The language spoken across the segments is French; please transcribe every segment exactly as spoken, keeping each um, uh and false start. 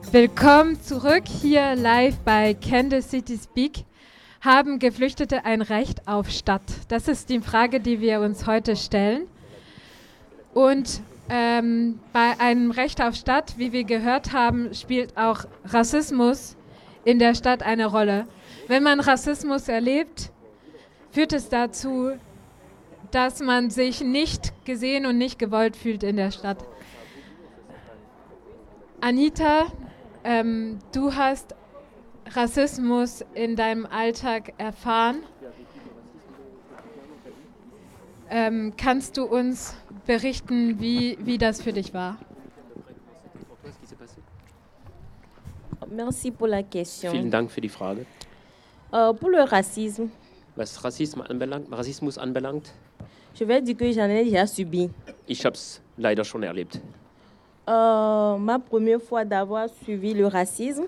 Willkommen zurück hier live bei Can the City Speak. Haben Geflüchtete ein Recht auf Stadt? Das ist die Frage, die wir uns heute stellen. Und ähm, bei einem Recht auf Stadt, wie wir gehört haben, spielt auch Rassismus in der Stadt eine Rolle. Wenn man Rassismus erlebt, führt es dazu, dass man sich nicht gesehen und nicht gewollt fühlt in der Stadt. Anita, ähm, du hast Rassismus in deinem Alltag erfahren. Ähm, kannst du uns berichten, wie, wie das für dich war? Merci pour la question. Vielen Dank für die Frage. Euh, pour le racisme, Was Rassismus anbelangt, Rassismus anbelangt, je vais dire que j'en ai déjà subi. ich habe es leider schon erlebt. Euh, ma première fois d'avoir suivi le racisme,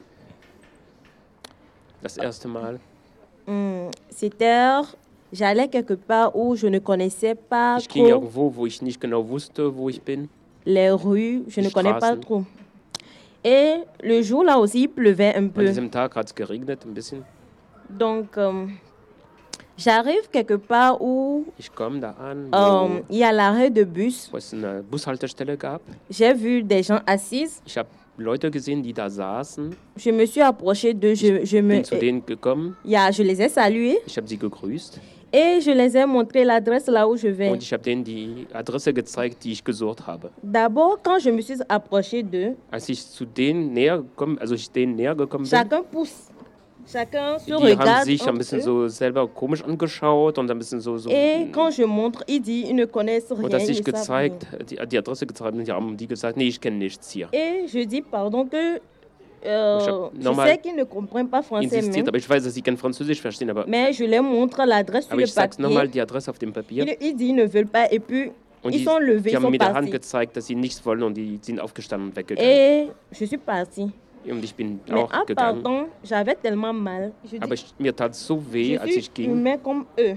Das erste Mal, hum, c'était, j'allais quelque part où je ne connaissais pas ich ging trop irgendwo, wo ich nicht genau wusste, wo ich bin. les rues, je Die ne connais pas Straßen. trop. Et le jour là aussi, il pleuvait un An peu. diesem Tag hat es geregnet ein bisschen. Donc, euh, j'arrive quelque part où Ich komme da an, euh, wo, il y a l'arrêt de bus. wo es eine Bushaltestelle gab. J'ai vu des gens assis. Ich habe Leute gesehen, die da saßen. Je me suis approchée d'eux. Je, je, me, Bin zu denen gekommen. yeah, je les ai salués. Ich habe sie gegrüßt. Et je les ai montré l'adresse là où je vais. Und ich habe denen die Adresse gezeigt, die ich gesucht habe. D'abord, quand je me suis approchée d'eux, Als ich zu denen näher gekommen, also ich denen näher gekommen bin, chacun pousse. Chacun se die haben regarde. sich ein entre bisschen eux. so selber komisch angeschaut und ein bisschen so, so Et quand je montre, ils disent ils ne connaissent rien. und als ils ich ne savent rien. gezeigt, die, die Adresse gezeigt habe, haben die gesagt, nee, ich kenne nichts hier. Et je dis pardon que euh, Ich hab je normal sais qu'ils ne comprennent pas français, Insistiert, même, aber ich weiß, dass sie kein Französisch verstehen, aber, mais je leur montre l'adresse sur aber le ich sag's nochmal, papier. die Adresse auf dem Papier. Ils, ils disent ils ne veulent pas et puis Und ils die, sont levés, die ils haben sont mit der Hand partis. gezeigt, dass sie nichts wollen und die sind aufgestanden und weggegangen. Et je suis partie. Und ich bin Mais auch en gegangen. partant, j'avais tellement mal. Je dis, Aber ich, mir tat so weh, je als suis ich ging. humain comme eux.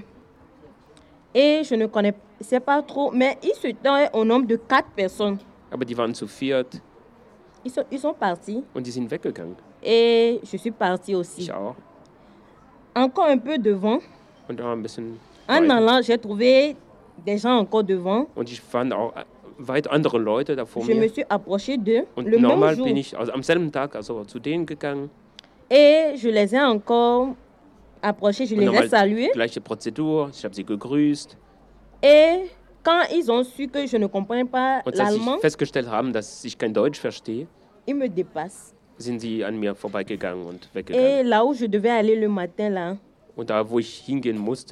Et je ne connaissais pas trop, mais ils se étaient au nombre de quatre personnes. Aber die waren zu viert Ils sont, ils sont partis und die sind weggegangen. et je suis partie aussi. Ich auch. Encore un peu devant. Und auch ein bisschen En weiter. allant, j'ai trouvé des gens encore devant. Und ich fand auch weit andere Leute da vor Je me mir. suis approchée d'eux Und le même normal jour. bin ich also am selben Tag also zu denen gegangen. Et je les ai encore approchés, je Und les ai normal salués. gleiche Prozedur. Ich habe sie gegrüßt. Et quand ils ont su que je ne comprenais pas Und als sie l'allemand, festgestellt haben, dass ich kein Deutsch verstehe, ils me dépassent. sind sie an mir vorbeigegangen und Et weggegangen. là où je devais aller le matin, là, Und da, wo ich hingehen musste,